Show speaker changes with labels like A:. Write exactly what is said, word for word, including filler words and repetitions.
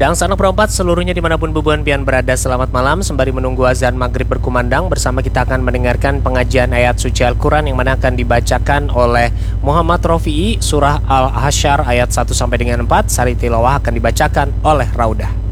A: Dan sanak perempat seluruhnya dimanapun bubuhan pian berada, selamat malam. Sembari menunggu azan maghrib berkumandang, bersama kita akan mendengarkan pengajian ayat suci Al-Quran yang mana akan dibacakan oleh Muhammad Rofi'i, surah Al-Hasyr ayat satu sampai dengan empat. Sari tilawah akan dibacakan oleh Raudah.